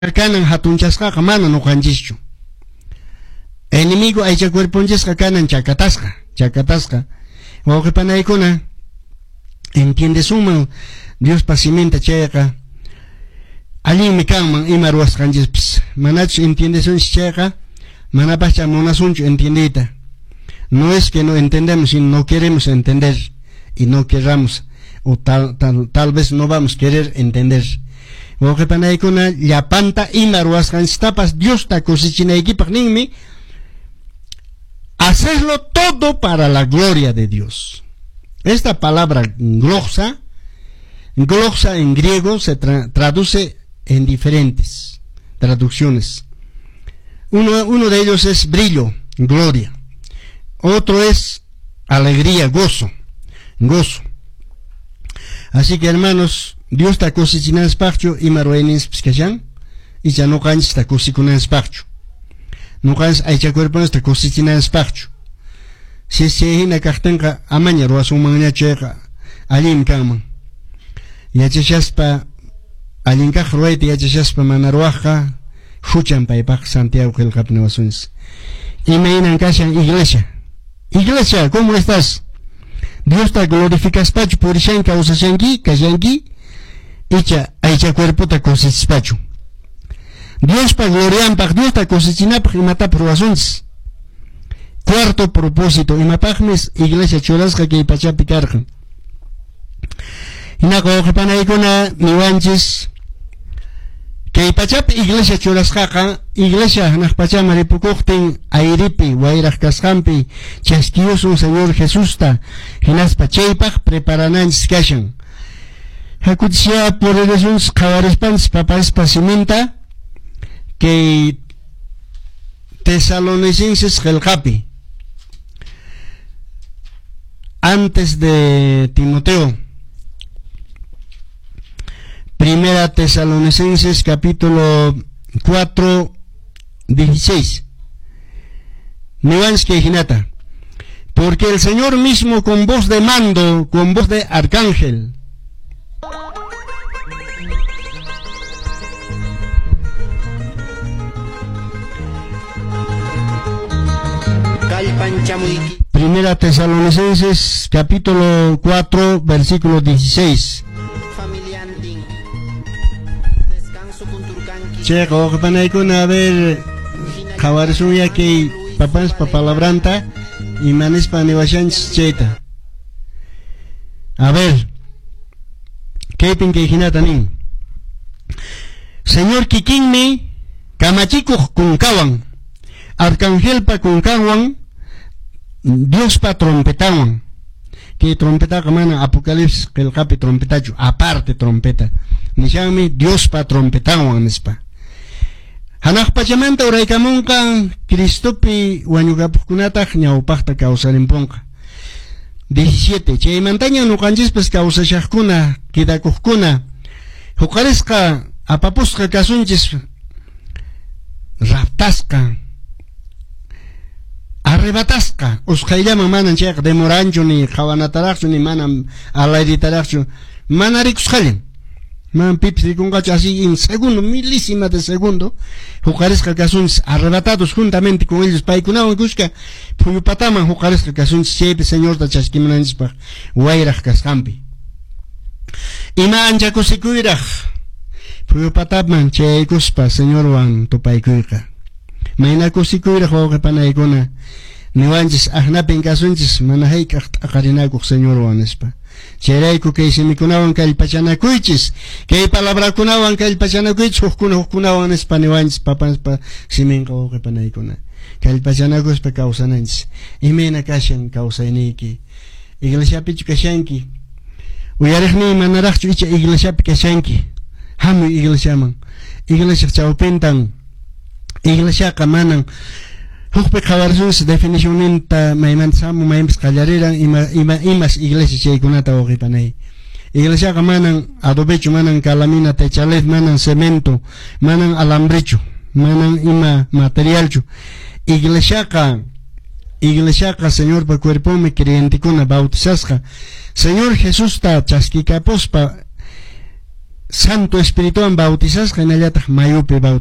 kanan hatunchasqa mana nuqanchischu. Enemigo aycha cuerponchasqa kanan chakatasqa. Wawqipanaykuna entiende suma Dios pasimenta chayqa allinmi kanman ima ruwasqanchispis. Manachu entiende sunchis chayqa manapacha munasunchu entiendita. No es que no entendemos, sino no queremos entender y no querramos o tal vez no vamos a querer entender. Wawqipanaykuna llapanta ima ruwasqanchistapas Dios ta kusichinaykipak ninmi hacerlo todo para la gloria de Dios. Esta palabra gloxa en griego se traduce en diferentes traducciones. Uno de ellos es brillo, gloria. Otro es alegría, gozo. Así que hermanos, Dios está cosichinando espacio y maruenis piscachan y ya no cansa está cosichinando espacio. No cansa hay que cuerpo está cosichinando espacio. Si se hina cartenga amaña roas un maña checa alim kaman. Ya chaspa alinka ruete ya chaspa manaruaja huchan paipak Santiago el capnevasuns. Y me inan cashan iglesia, ¿cómo estás? Dios te glorifica espacio por shanka usashanki kashanki echa aicha cuerpo ta cosichispacho. Dios pa glorian pa Dios ta cosichinap y mata provaciones. Cuarto propósito, imapagmes iglesia cholasca que pachapi cargan. Inako qipanaykuna niwanchis que pachapi iglesia cholascaqa, iglesia nakpachama ripukuqtin ayripi, wayraq kasqanpi, chaskiyusun Señor Jesusta, hinaspa chaypaq preparananchis kashan. Hakutisia por eresuns qawarispanchis papaspa simenta, que Tesalonicenses qelqapi. Antes de Timoteo, Primera Tesalonicenses capítulo 4, 16. Niwanske Hinata. Porque el Señor mismo con voz de mando, con voz de arcángel, Primera Tesalonicenses capítulo 4 versículo 16. Checo que panaykuna a ver jawarsuya que papás papalabranta y manes panewashanchis cheta. A ver ¿qué pinque hinatanin? Señor kikinmi kamachikuq kunkawan arcángel pa kunkawan Dios pa trompetawan. Que trompeta mana Apocalipsis que el capi trompetacho aparte trompeta. Nishami Dios pa trompetawan nespa. Hanak pachamanta uraykamunqa Cristopi wañukapukunataq ñawpaqta kawsarimpunqa. 17. Chaymantaña nuqanchispis kawsashaqkuna kidakuqkuna huqarisqa apapusqa kasunchis raptasqa arrebatasqa usqayllaman manan chayqa demoranchu ni qhawanataraqchu ni manan alayritaraqchu mana rikusqallin man pipis rikunqachu así en segundo milísima de segundo huqarisqa kasunchis arrebatados juntamente con ellos paykunawan kushka phuyupataman huqarisqa kasunchis chaypi señorta chaskimananchispaq wayraq kasqanpi ima ancha kusikuyraq phuyupataman chaykuspa señorwan tupaykuyqa mayna kusikuyraq wawqipanaykuna niwanchis ahnapin kasunchis mana hayk'aq t'aqarinakuq señorwan nispa chayrayku kay simikunawan kallpachanakuychis kay palabrakunawan kallpachanakuychis hukkunawan nispa niwanchis papanspa siminqa wawqipanaykuna kallpachanakuspa kawsananchis imina kashan kawsayniyki iglesiapichu kashanki uyariqni manaraqchu icha iglesiapi kashanki hamuy iglesiaman iglesia chawpintan iglesia manan hukpe qawarsus definicioninta maymansamu maympis qallariran imas iglesia chaykunata wawqipanay iglesia manan adobechu manan calamina techalet manan cemento manan alambrechu manan ima materialchu iglesia Señor pa cuerpomi creyentikuuna bautizasqa Señor Jesús ta chaskikapospa Santo Espirituwan bautizasqa hinallataq mayupi